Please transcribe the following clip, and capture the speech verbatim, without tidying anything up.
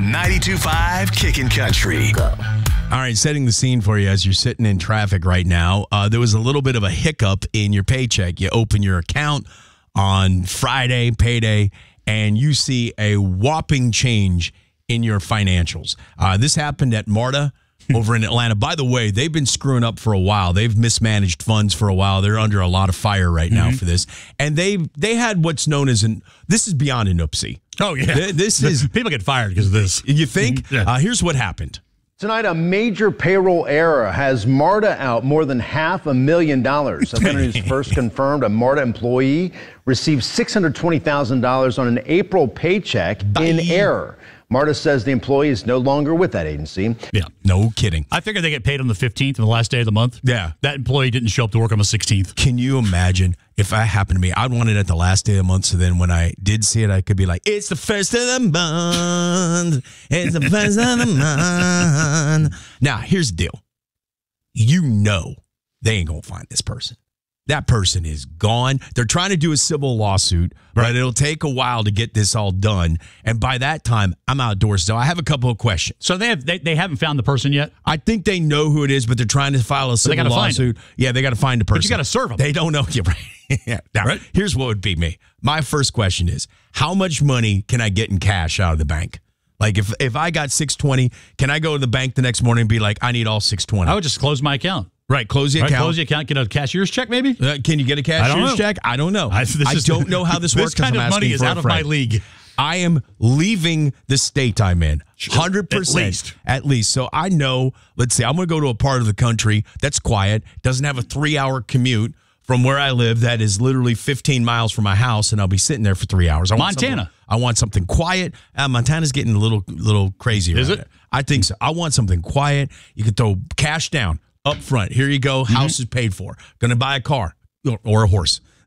on ninety-two point five Kickin' Country. Go. All right, setting the scene for you as you're sitting in traffic right now. Uh, there was a little bit of a hiccup in your paycheck. You open your account on Friday, payday, and you see a whopping change in your financials. Uh, this happened at MARTA over in Atlanta. By the way, they've been screwing up for a while. They've mismanaged funds for a while. They're under a lot of fire right now mm-hmm. for this. And they they had what's known as an, this is beyond an oopsie. Oh, yeah. This is. People get fired because of this. You think? Yeah. Uh, here's what happened. Tonight, a major payroll error has MARTA out more than half a million dollars. Atlanta News first confirmed a MARTA employee received six hundred twenty thousand dollars on an April paycheck Bye. in error. MARTA says the employee is no longer with that agency. Yeah. No kidding. I figured they get paid on the fifteenth, on the last day of the month. Yeah. That employee didn't show up to work on the sixteenth. Can you imagine if that happened to me? I'd want it at the last day of the month, so then when I did see it, I could be like, it's the first of the month. It's the first of the month. Now, here's the deal. You know they ain't going to find this person. That person is gone. They're trying to do a civil lawsuit, right. but it'll take a while to get this all done. And by that time, I'm outdoors. So I have a couple of questions. So they have they, they haven't found the person yet? I think they know who it is, but they're trying to file a civil they gotta lawsuit. Find yeah, they got to find the person. But you got to serve them. They don't know. Yeah, right. yeah. Now, right. Here's what would be me. My first question is, how much money can I get in cash out of the bank? Like if if I got six twenty, can I go to the bank the next morning and be like, I need all six twenty? I would just close my account. Right, close the right, account. Close the account, get a cashier's check maybe? Uh, can you get a cashier's check? I don't know. I, I is, don't know how this, this works. This kind I'm of money is for out of my league. I am leaving the state I'm in. one hundred percent. At least. At least. So I know, let's see, I'm going to go to a part of the country that's quiet, doesn't have a three-hour commute from where I live that is literally fifteen miles from my house, and I'll be sitting there for three hours. I want Montana. I want something quiet. Uh, Montana's getting a little little crazy. Is right it? Now. I think so. I want something quiet. You can throw cash down up front. Here you go. House mm-hmm. is paid for. Going to buy a car or, or a horse.